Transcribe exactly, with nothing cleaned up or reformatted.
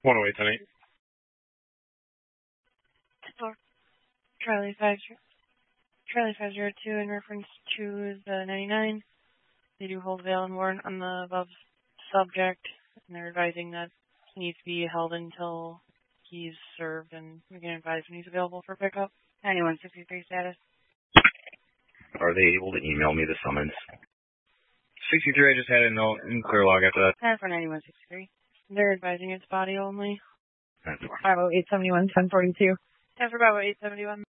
one oh eight ten eight. Charlie five Charlie five zero two in reference to the ninety-nine. They do hold bail and warrant on the above subject, and they're advising that he needs to be held until he's served, and we can advise when he's available for pickup. ninety-one sixty-three status. Are they able to email me the summons? sixty-three, I just had a note in clear log after that. And for ninety-one sixty-three. They're advising it's body only. That's five oh eight seventy-one ten forty-two. ten for Bravo eight seventy-one.